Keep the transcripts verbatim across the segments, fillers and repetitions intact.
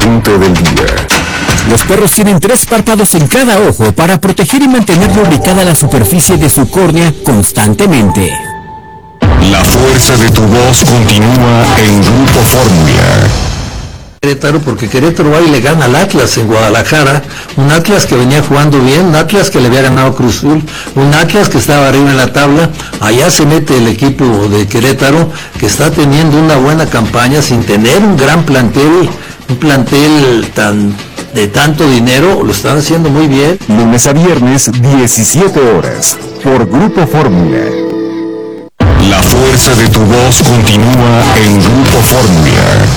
punto del día. Los perros tienen tres párpados en cada ojo para proteger y mantener lubricada la superficie de su córnea constantemente. La fuerza de tu voz continúa en Grupo Fórmula. Querétaro, porque Querétaro va y le gana al Atlas en Guadalajara, un Atlas que venía jugando bien, un Atlas que le había ganado Cruz Azul, un Atlas que estaba arriba en la tabla. Allá se mete el equipo de Querétaro, que está teniendo una buena campaña sin tener un gran plantel, un plantel tan de tanto dinero, lo están haciendo muy bien. Lunes a viernes, diecisiete horas, por Grupo Fórmula. La fuerza de tu voz continúa en Grupo Fórmula.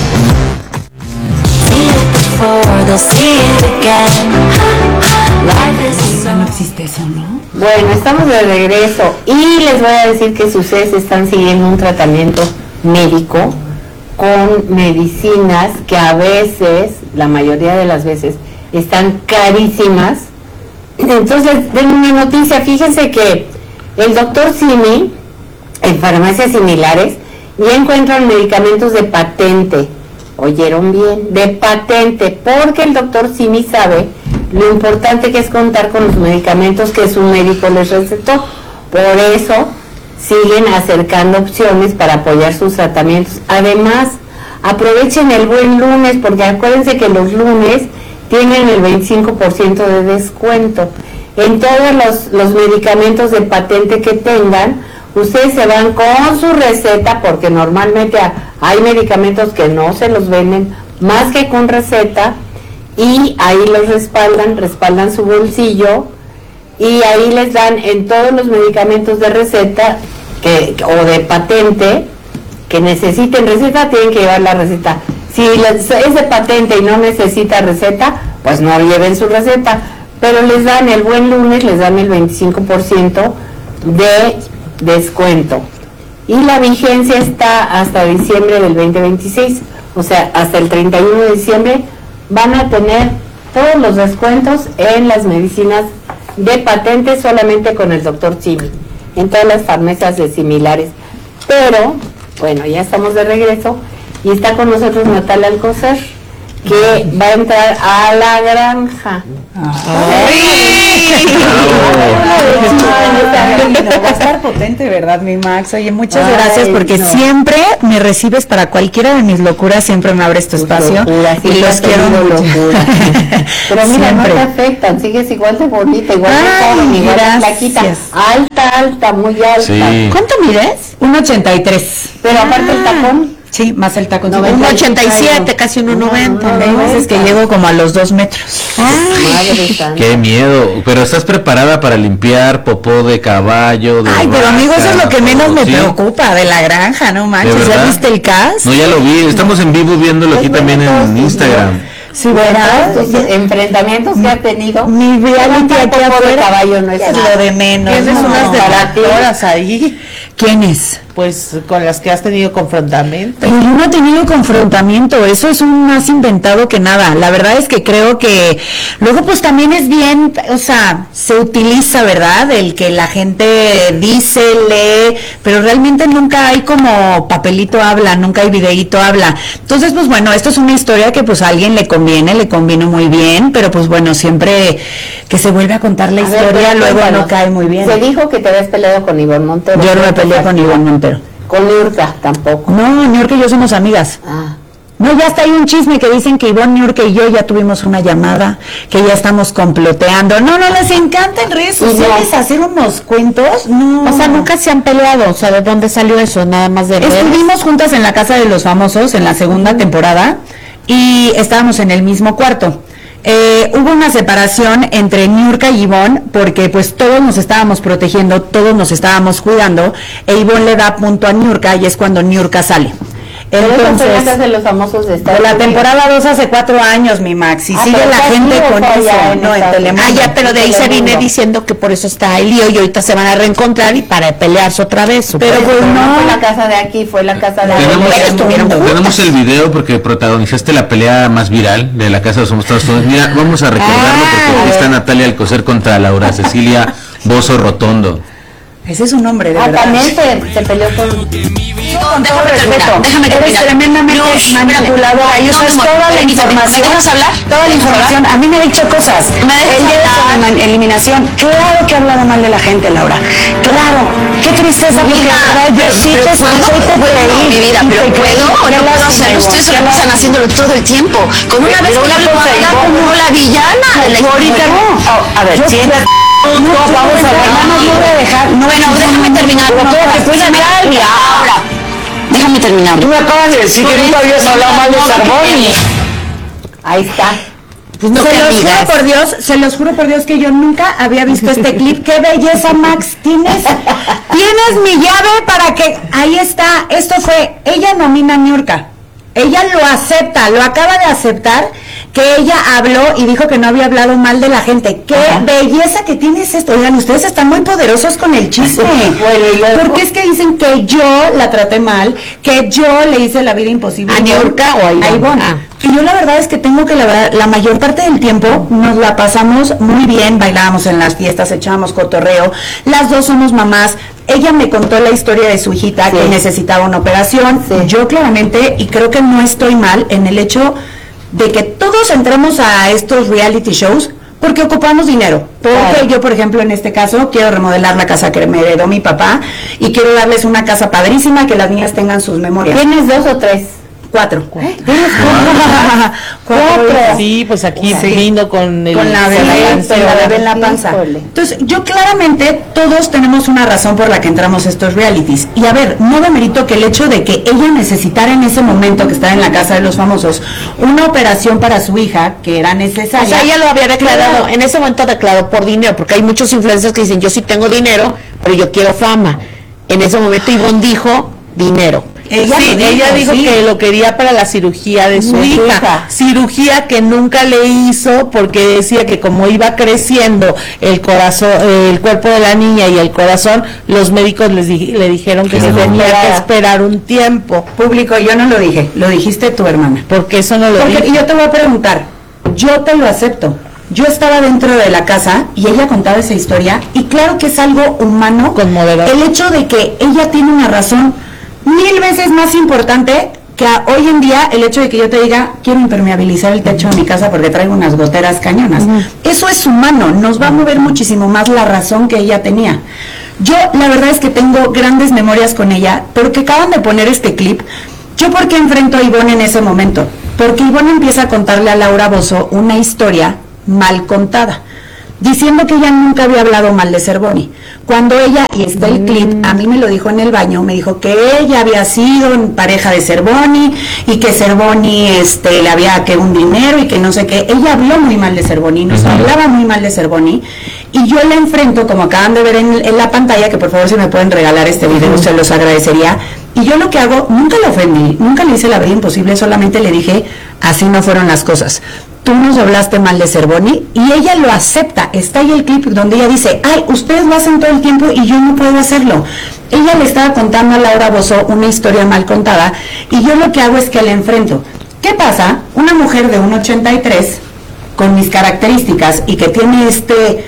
No existe eso, ¿no? Bueno, estamos de regreso y les voy a decir que ustedes están siguiendo un tratamiento médico con medicinas que a veces, la mayoría de las veces, están carísimas. Entonces, denme una noticia, fíjense que el doctor Simi, en farmacias similares, ya encuentran medicamentos de patente. Oyeron bien, de patente, porque el doctor Simi sabe lo importante que es contar con los medicamentos que su médico les recetó. Por eso siguen acercando opciones para apoyar sus tratamientos. Además, aprovechen el buen lunes, porque acuérdense que los lunes tienen el veinticinco por ciento de descuento. En todos los, los medicamentos de patente que tengan, ustedes se van con su receta, porque normalmente hay medicamentos que no se los venden más que con receta, y ahí los respaldan, respaldan su bolsillo, y ahí les dan en todos los medicamentos de receta que, o de patente que necesiten receta, tienen que llevar la receta. Si les, es de patente y no necesita receta, pues no lleven su receta, pero les dan el buen lunes, les dan el veinticinco por ciento de descuento, y la vigencia está hasta diciembre del veinte veintiséis, o sea, hasta el treinta y uno de diciembre van a tener todos los descuentos en las medicinas de patente solamente con el doctor Simi, en todas las farmacias de similares. Pero, bueno, ya estamos de regreso y está con nosotros Natalia Alcocer, que va a entrar a la granja. Va a estar potente, ¿verdad, mi Max? Oye, muchas Ay, gracias, porque no. siempre me recibes para cualquiera de mis locuras, siempre me abres tu Tus espacio locuras, y sí, los has quiero tenido mucho. locuras. Pero mira, Siempre. no te afectan, sigues igual de bonita, igual Ay, de joven, igual de gracias. flaquita, alta, alta, muy alta. Sí. ¿Cuánto mides? un ochenta y tres. Pero aparte el tacón, Sí, más el tacón. noventa un y ochenta y siete, siete, casi uno noventa. Hay veces que llego como a los dos metros. madre santa. Qué miedo, pero ¿estás preparada para limpiar popó de caballo? De Ay, pero vaca, amigo, eso es lo que menos me ¿sí? preocupa de la granja, no ¿De manches. ¿Ya verdad? viste el cast? No, ya lo vi, estamos en vivo viéndolo aquí Es también bueno, en todos Instagram. Sí, Todos ¿verdad? tus enfrentamientos que ha tenido, Mi reality levantar aquí popó de afuera caballo no es es nada. lo de menos. Tienes no. unas para ti. detractoras ahí, ¿Quiénes? pues con las que has tenido confrontamiento. Pero yo no he tenido confrontamiento, eso es un más inventado que nada. La verdad es que creo que luego pues también es bien, o sea, se utiliza, ¿verdad? El que la gente dice, lee, pero realmente nunca hay como papelito habla, nunca hay videíto habla. Entonces, pues bueno, esto es una historia que pues a alguien le conviene, le conviene muy bien, pero pues bueno, siempre que se vuelve a contar la A ver, historia, pues, luego cuéntanos. no cae muy bien. Se dijo que te habías peleado con Ivonne Montero. Yo no me peleé con Ivonne Montero. Con Nurka tampoco. No, Niurka y yo somos amigas. Ah. No, ya está ahí un chisme que dicen que Ivonne, Niurka y yo ya tuvimos una llamada, que ya estamos comploteando. No, no, les encanta en redes sociales hacer unos cuentos. No. O sea, nunca se han peleado. O sea, ¿de dónde salió eso? Nada más de redes. Estuvimos juntas en la Casa de los Famosos en la segunda temporada y estábamos en el mismo cuarto. Eh, hubo una separación entre Niurka y Ivonne porque pues todos nos estábamos protegiendo, todos nos estábamos cuidando, e Ivonne le da punto a Niurka y es cuando Niurka sale. Entonces, de los famosos de Estados de la Unidos. temporada dos hace cuatro años, mi Max, y Ah, sigue pero la está gente aquí, o con sea, eso, ya en no, en Estados- Telemundo. Ah, ya, pero de ahí se viene Telemundo. diciendo que por eso está el lío y ahorita se van a reencontrar y para pelearse otra vez. Pero supongo. pues No fue la no, casa de aquí, fue la casa de Tenemos, allá. estuvieron juntas. tenemos el video porque protagonizaste la pelea más viral de la Casa de los Famosos. Mira, vamos a recordarlo porque aquí está Natalia Alcocer contra Laura Cecilia Bozo Rotondo. ese es un nombre, de Ah, verdad. también se, se peleó con... con todo déjame respeto. terminar, déjame Eres terminar. tremendamente No, espérame. manipuladora y No, usas no, toda la permíteme, información. ¿me dejas hablar? Toda la información. A mí me ha dicho cosas. ¿Me dejas El día de su hablar? elim- eliminación. Claro que ha hablado mal de la gente, Laura. Claro. Qué tristeza, porque Mira, de verdad, yo sí te escuché y te creí. mi vida, y pero te puedo creí. o Qué no puedo lástima, hacerlo. Ustedes se qué la pasan lástima. haciéndolo todo el tiempo. Con una vez Pero que una yo cosa, haga Ivonne, como la villana de la Ahorita no. A ver, siéntate. No, vamos a ver, no nos voy a dejar. No, Bueno, déjame terminar. Pero no, espérate, pues, déjame hablar. ahora. Déjame terminar. Tú me acabas de decir que nunca habías hablado mal de Sarboni. Ahí está. Pues no se te los digas. juro por Dios, se los juro por Dios que yo nunca había visto este clip. ¡Qué belleza, Max! Tienes, tienes mi llave para que... Ahí está, esto fue, ella nomina a Niurka. Ella lo acepta, lo acaba de aceptar, que ella habló y dijo que no había hablado mal de la gente. ¡Qué Ajá. belleza que tienes esto! Oigan, ustedes están muy poderosos con el chisme. Bueno, y luego- Porque es que dicen que yo la traté mal, que yo le hice la vida imposible. ¿A Niurka o a Ivonne? Ivonne. Ah. Y yo la verdad es que tengo que la verdad, la mayor parte del tiempo nos la pasamos muy bien, bailábamos en las fiestas, echábamos cotorreo, las dos somos mamás. Ella me contó la historia de su hijita Sí. que necesitaba una operación. Sí. Yo claramente, y creo que no estoy mal en el hecho de que todos entramos a estos reality shows porque ocupamos dinero. Porque Claro. yo, por ejemplo, en este caso, quiero remodelar la casa que me heredó mi papá y quiero darles una casa padrísima, que las niñas tengan sus memorias. ¿Tienes dos o tres? Cuatro. ¿Tienes Cuatro. Sí, pues aquí Sí. vino con el Con la con bebé, la con panza. la bebé en la panza. Híjole. Entonces, yo claramente, todos tenemos una razón por la que entramos a estos realities. Y a ver, no demerito que el hecho de que ella necesitara en ese momento que estaba en la casa de los famosos una operación para su hija, que era necesaria. O sea, ella lo había declarado, Claro. en ese momento declaró por dinero, porque hay muchos influencers que dicen, yo sí tengo dinero, pero yo quiero fama. En ese momento Ivonne dijo, dinero. Ella Sí, lo ella dijo sí. que lo quería para la cirugía de su De su hija. hija. Cirugía que nunca le hizo porque decía que como iba creciendo el corazón, el cuerpo de la niña y el corazón, los médicos les di- le dijeron que Que se no. tenía que Esperara. esperar un tiempo. Público, yo no lo dije, lo dijiste tu hermana. Porque eso no lo Porque dijo. yo te voy a preguntar, yo te lo acepto. Yo estaba dentro de la casa y ella contaba esa historia y claro que es algo humano. Conmovedor. El hecho de que ella tiene una razón mil veces más importante que a- hoy en día el hecho de que yo te diga quiero impermeabilizar el techo de mi casa porque traigo unas goteras cañonas. Eso es humano, nos va a mover muchísimo más la razón que ella tenía. Yo la verdad es que tengo grandes memorias con ella porque acaban de poner este clip. ¿Yo por qué enfrento a Ivonne en ese momento? Porque Ivonne empieza a contarle a Laura Bozzo una historia mal contada, diciendo que ella nunca había hablado mal de Sarboni. Cuando ella, y está el clip, a mí me lo dijo en el baño, me dijo que ella había sido pareja de Sarboni y que Sarboni este, le había que un dinero y que no sé qué. Ella habló muy mal de Sarboni, nos hablaba muy mal de Sarboni y yo la enfrento, como acaban de ver en, en la pantalla, que por favor si me pueden regalar este video, se los agradecería. Y yo lo que hago, nunca la ofendí, nunca le hice la vida imposible, solamente le dije, así no fueron las cosas. Tú nos hablaste mal de Sarboni y ella lo acepta. Está ahí el clip donde ella dice, ay, ustedes lo hacen todo el tiempo y yo no puedo hacerlo. Ella le estaba contando a Laura Bozzo una historia mal contada y yo lo que hago es que la enfrento. ¿Qué pasa? Una mujer de uno ochenta y tres con mis características y que tiene este...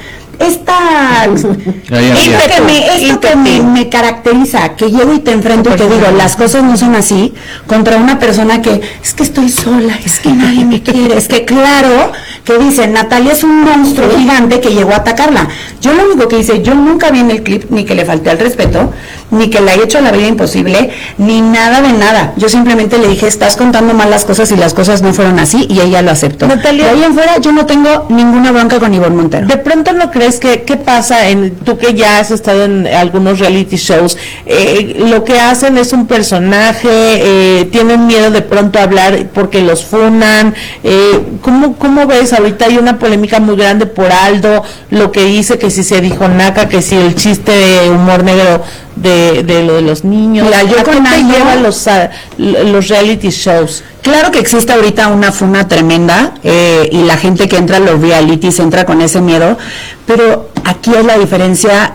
esta esto que, me, esto que me, me caracteriza, que llego y te enfrento y te digo, las cosas no son así, contra una persona que, es que estoy sola, es que nadie me quiere, es que claro, que dice, Natalia es un monstruo gigante que llegó a atacarla. Yo lo único que hice, yo nunca vi en el clip, ni que le falté al respeto, ni que le haya hecho la vida imposible, ni nada de nada. Yo simplemente le dije, estás contando mal las cosas y las cosas no fueron así, y ella lo aceptó. Natalia, de ahí en fuera, yo no tengo ninguna bronca con Ivonne Montero. ¿De pronto no crees que qué pasa en tú que ya has estado en algunos reality shows? Eh, lo que hacen es un personaje, eh, tienen miedo de pronto a hablar porque los funan. Eh, ¿cómo, ¿Cómo ves? Ahorita hay una polémica muy grande por Aldo, lo que dice que si se dijo naca, que si el chiste de humor negro de, de lo de los niños. Mira, yo ¿A qué con te Aldo- llevan los, a- los reality shows? Claro que existe ahorita una funa tremenda eh, y la gente que entra a los realities entra con ese miedo, pero aquí es la diferencia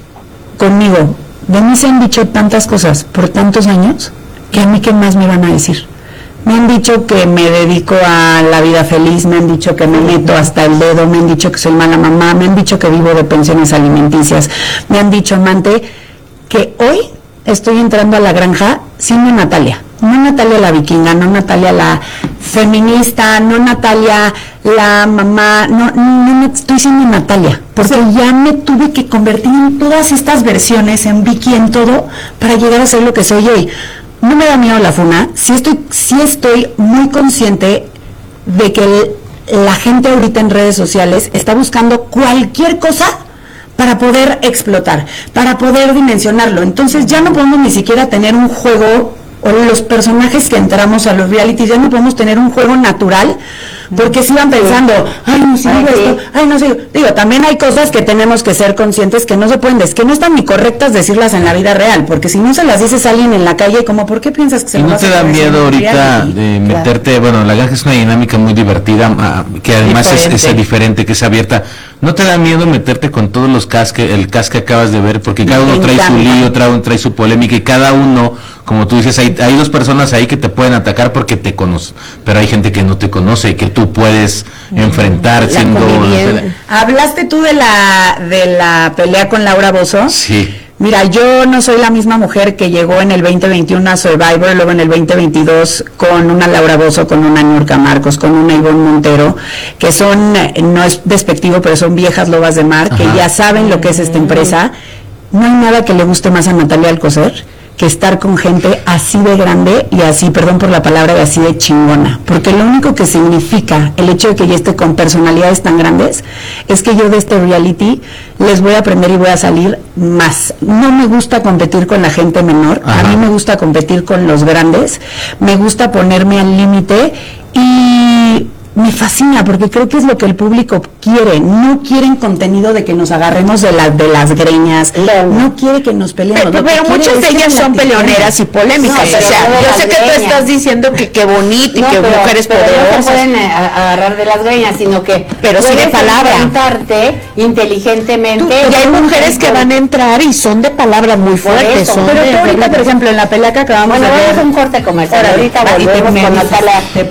conmigo. De mí se han dicho tantas cosas por tantos años que a mí qué más me van a decir. Me han dicho que me dedico a la vida feliz, me han dicho que me meto hasta el dedo, me han dicho que soy mala mamá, me han dicho que vivo de pensiones alimenticias, me han dicho, amante, que hoy estoy entrando a la granja siendo Natalia. No Natalia la vikinga, no Natalia la feminista, no Natalia la mamá, no, no, no estoy siendo Natalia, porque ya me tuve que convertir en todas estas versiones, en Vicky, en todo, para llegar a ser lo que soy hoy. No me da miedo la funa, sí estoy, sí estoy muy consciente de que el, la gente ahorita en redes sociales está buscando cualquier cosa para poder explotar, para poder dimensionarlo. Entonces ya no podemos ni siquiera tener un juego, o los personajes que entramos a los realities, ya no podemos tener un juego natural, porque si van pensando, ay, no sé, digo esto, ay, no sé, digo, también hay cosas que tenemos que ser conscientes que no se pueden, que no están ni correctas decirlas en la vida real, porque si no se las dices a alguien en la calle, como, ¿por qué piensas que se ¿Y lo no vas te a da decir miedo en un ahorita reality? de meterte, bueno, la granja es una dinámica muy divertida, ah, que además es, Diferente. es diferente, que es abierta? ¿No te da miedo meterte con todos los cast que, el cast que acabas de ver? Porque cada Me uno trae su encanta. lío, trae, trae su polémica, y cada uno, como tú dices, hay, hay dos personas ahí que te pueden atacar porque te conocen, pero hay gente que no te conoce y que tú puedes enfrentar La siendo... convivencia. ¿Hablaste tú de la, de la pelea con Laura Bozzo? Sí. Mira, yo no soy la misma mujer que llegó en el veinte veintiuno a Survivor, luego en el veinte veintidós con una Laura Bozzo, con una Niurka Marcos, con una Ivonne Montero, que son, eh, no es despectivo, pero son viejas lobas de mar, que Ajá. ya saben lo que es esta empresa. No hay nada que le guste más a Natalia Alcocer que estar con gente así de grande y así, perdón por la palabra, y así de chingona, porque lo único que significa el hecho de que yo esté con personalidades tan grandes es que yo de este reality les voy a aprender y voy a salir más. No me gusta competir con la gente menor, Ajá. a mí me gusta competir con los grandes, me gusta ponerme al límite y me fascina porque creo que es lo que el público quiere. No quieren contenido de que nos agarremos de las de las greñas, No. no quiere que nos peleemos. Pero, lo que pero quiere muchas es de que ellas son platiquemos. peleoneras y polémicas. No, o sea, pero yo las sé que tú greñas. estás diciendo que qué bonito y No, que pero- mujeres pero no se poderosas. pueden eh, a- agarrar de las greñas, sino que Pero sí de puedes palabra. enfrentarte inteligentemente. Y hay mujeres que van a entrar y son de palabras muy fuertes. eso, Son Pero de- tú ahorita, por ejemplo, en la pelea que acabamos Bueno, de vamos a ver, un corte comercial. Órale, Ahorita va, y te- volvemos me con dices, Natalia te